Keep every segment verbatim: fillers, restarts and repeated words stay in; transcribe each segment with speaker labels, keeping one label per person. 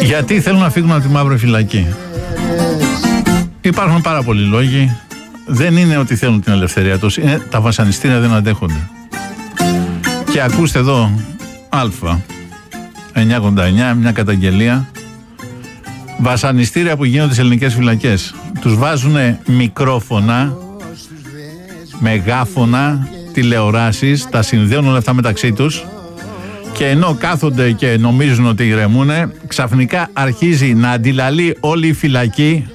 Speaker 1: Γιατί θέλουν να φύγουν από τη μαύρη φυλακή? Υπάρχουν πάρα πολλοί λόγοι. Δεν είναι ότι θέλουν την ελευθερία τους, είναι τα βασανιστήρια δεν αντέχονται. Και ακούστε εδώ Α εννιακόσια ογδόντα εννιά, μια καταγγελία. Βασανιστήρια που γίνονται στις ελληνικές φυλακές. Τους βάζουν μικρόφωνα, μεγάφωνα, τηλεοράσεις, τα συνδέουν όλα αυτά μεταξύ τους και ενώ κάθονται και νομίζουν ότι ηρεμούνε, ξαφνικά αρχίζει να αντιλαλεί όλη η φυλακή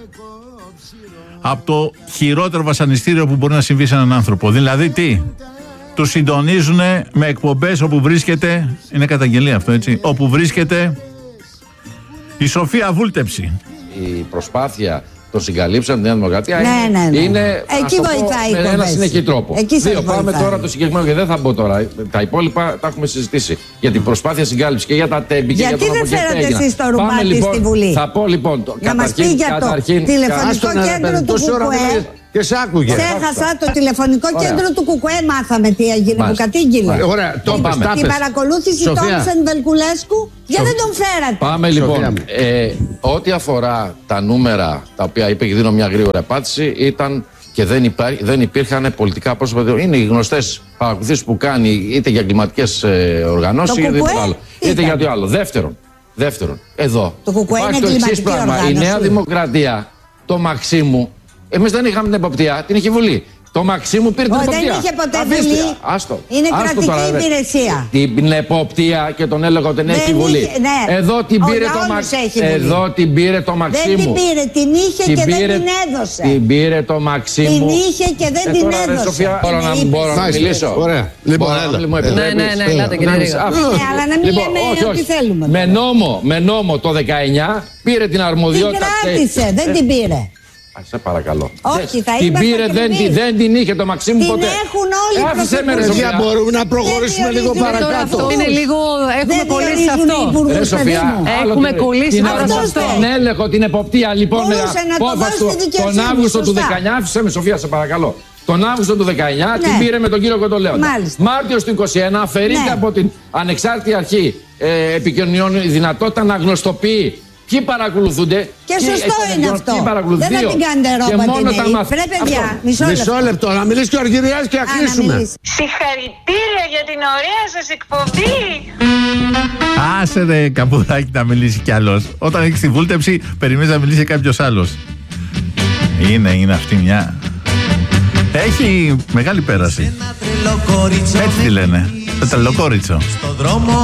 Speaker 1: από το χειρότερο βασανιστήριο που μπορεί να συμβεί σε έναν άνθρωπο. Δηλαδή τι? Τους συντονίζουν με εκπομπές όπου βρίσκεται, είναι καταγγελία αυτό έτσι, όπου βρίσκεται η Σοφία Βούλτεψη.
Speaker 2: Η προσπάθεια των συγκαλύψεων τη Νέα Δημοκρατία
Speaker 3: ναι,
Speaker 2: είναι,
Speaker 3: ναι, ναι.
Speaker 2: είναι
Speaker 3: εκεί βοηθάει
Speaker 2: με ένα συνεχή τρόπο. Δύο, πάμε
Speaker 3: βοηθάει.
Speaker 2: τώρα το συγκεκριμένο και δεν θα μπω τώρα. Τα υπόλοιπα τα έχουμε συζητήσει. Για την προσπάθεια συγκάλυψη και για τα τέμπη και για το
Speaker 3: γιατί δεν φέρατε εσείς το ρουμάτι
Speaker 2: λοιπόν,
Speaker 3: στη Βουλή?
Speaker 2: Θα πω λοιπόν. Το,
Speaker 3: να μας πει για το τηλεφωνικό κέντρο του ΚΚΕ.
Speaker 4: Και σ' άκουγε.
Speaker 3: Ξέχασα το τηλεφωνικό Ωραία. κέντρο του ΚΚΕ, μάθαμε τι έγινε που κατήγγειλε.
Speaker 4: Ωραία, το πάμε.
Speaker 3: Η παρακολούθηση Τόμψεν Βελκουλέσκου, γιατί δεν τον φέρατε?
Speaker 2: Πάμε λοιπόν. Ε, ό,τι αφορά τα νούμερα τα οποία είπε και δίνω μια γρήγορη απάντηση, ήταν και δεν, υπά, δεν υπήρχαν πολιτικά πρόσωπα. Είναι οι γνωστές παρακολουθήσεις που κάνει είτε για εγκληματικές ε, οργανώσεις είτε για άλλο. Είτε για το άλλο. Δεύτερον, δεύτερον εδώ
Speaker 3: το ΚΚΕ είναι
Speaker 2: το εξής πράγμα.
Speaker 3: Οργάνωση.
Speaker 2: Η Νέα Δημοκρατία, το Μαξίμου, εμείς δεν είχαμε την εποπτεία, την είχε Βουλή. Το Μαξίμου πήρε την
Speaker 3: Ο,
Speaker 2: εποπτεία.
Speaker 3: Δεν είχε ποτέ
Speaker 2: Αφήστε,
Speaker 3: Βουλή.
Speaker 2: Άστο.
Speaker 3: Είναι
Speaker 2: άστο
Speaker 3: κρατική
Speaker 2: τώρα,
Speaker 3: υπηρεσία.
Speaker 2: Την εποπτεία και τον έλεγα ότι την έχει η Βουλή.
Speaker 3: Είχε, ναι.
Speaker 2: Εδώ την
Speaker 3: Ο
Speaker 2: πήρε το Μαξίμου. Εδώ την πήρε το Μαξίμου.
Speaker 3: Δεν την πήρε, την είχε
Speaker 2: την
Speaker 3: και
Speaker 2: πήρε,
Speaker 3: δεν την έδωσε.
Speaker 2: Την πήρε το Μαξίμου.
Speaker 3: Την είχε και δεν
Speaker 2: ε,
Speaker 3: την
Speaker 2: τώρα,
Speaker 3: έδωσε.
Speaker 2: Ρε, Σοφία, μπορώ να, μπορώ να μιλήσω.
Speaker 4: Ωραία. Λοιπόν,
Speaker 5: ναι, ναι, ναι, ελάτε κύριε Ρίγα.
Speaker 3: Ναι, αλλά να μην λέμε ό,τι θέλουμε.
Speaker 2: Με νόμο το δεκαεννιά πήρε την αρμοδιότητα.
Speaker 3: Την κράτησε, δεν την πήρε.
Speaker 2: Α, σε παρακαλώ.
Speaker 3: Όχι, θα
Speaker 2: την πήρε, δεν, δεν την είχε το Μαξίμου
Speaker 3: την
Speaker 2: ποτέ.
Speaker 3: Την έχουν όλοι οι
Speaker 4: πρωθυπουργοί. Μπορούμε να προχωρήσουμε λίγο παρακάτω.
Speaker 5: Αυτό είναι λίγο, έχουμε κολλήσει σε αυτό.
Speaker 2: Ρε Σοφία,
Speaker 5: έχουμε κολλήσει σε αυτό.
Speaker 2: Τον έλεγχο, την εποπτεία λοιπόν με απόφαση τον Αύγουστο του δεκαεννιά. Άφησε με Σοφία, σε παρακαλώ. Τον Αύγουστο του δεκαεννιά την πήρε με τον κύριο Κοντολέοντα. Μάρτιος του είκοσι ένα αφαιρείται από την ανεξάρτητη αρχή επικοινωνιών η δυνατότητα να γνωστοποιεί ποιοι παρακολουθούνται.
Speaker 3: Και σωστό είναι αυτό. Δεν θα την κάνετε ρόμπα. Πρέπει πια. Μισό,
Speaker 4: Μισό λεπτό. Να μιλήσει και ο Αργυριάς και να κλείσουμε.
Speaker 6: Συγχαρητήρια για την ωραία σας εκπομπή.
Speaker 1: Άσε ρε Καπουδάκη να μιλήσει κι άλλος. Όταν έχεις τη βούλτεψη περιμένεις να μιλήσει κάποιος άλλος. Είναι, είναι αυτή μια... Έχει μεγάλη πέραση. Έτσι τη λένε. Το τρελοκόριτσο.